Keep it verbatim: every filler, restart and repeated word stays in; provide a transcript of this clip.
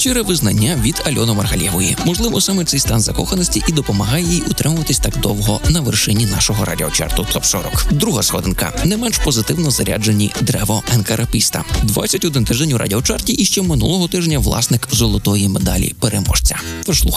щире визнання від Альони Маргалєвої. Можливо, саме цей стан закоханості і допомагає їй утримуватись так довго на вершині нашого радіочарту топ сорок. Друга сходинка. Не менш позитивно заряджені Древо Енкарапіста. двадцять один тиждень у радіочарті і ще минулого тижня власник золотої медалі переможця. Тож слухай.